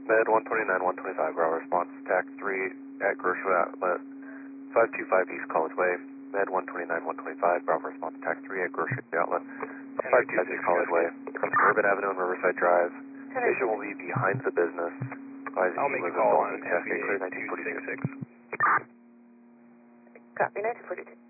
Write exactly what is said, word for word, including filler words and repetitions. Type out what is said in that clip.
Med one twenty-nine, one twenty-five, Bravo response, T A C three at Grocery Outlet, five two five East College Way. Med one twenty-nine, one twenty-five, Bravo response, T A C three at Grocery Outlet, five two five East College Way. Urban Avenue and Riverside Drive. Station will be behind the business. I'll make a call on F B A two six six. Copy, nineteen forty-two.